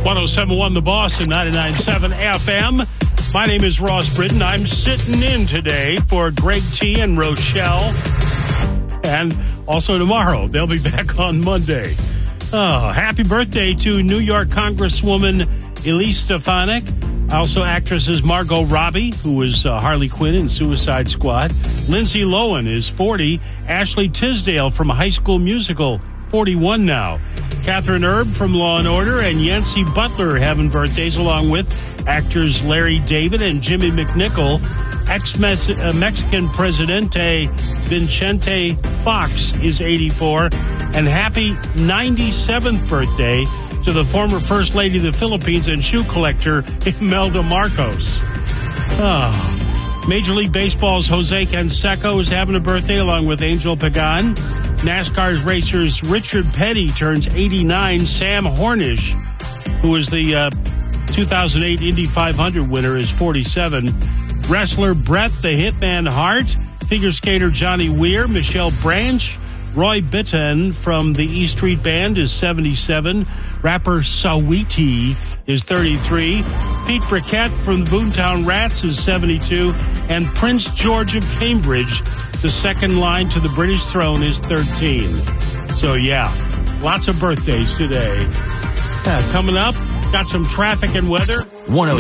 107.1 The Boss and 99.7 FM. My name is Ross Britton. I'm sitting in today for Greg T. and Rochelle. And also tomorrow. They'll be back on Monday. Oh, happy birthday to New York Congresswoman Elise Stefanik. Also actresses Margot Robbie, who was Harley Quinn in Suicide Squad. Lindsay Lohan is 40. Ashley Tisdale from High School Musical, 41 now. Catherine Erb from Law & Order and Yancey Butler having birthdays, along with actors Larry David and Jimmy McNichol. Ex-Mexican Presidente Vicente Fox is 84. And happy 97th birthday to the former First Lady of the Philippines and shoe collector Imelda Marcos. Major League Baseball's Jose Canseco is having a birthday, along with Angel Pagan. NASCAR's racers Richard Petty turns 89. Sam Hornish, who was the 2008 Indy 500 winner, is 47. Wrestler Bret the Hitman Hart. Figure skater Johnny Weir. Michelle Branch. Roy Bittan from the E Street Band is 77. Rapper Saweetie is 33. Pete Briquette from the Boomtown Rats is 72. And Prince George of Cambridge, the second line to the British throne, is 13. So, yeah, lots of birthdays today. Coming up, got some traffic and weather.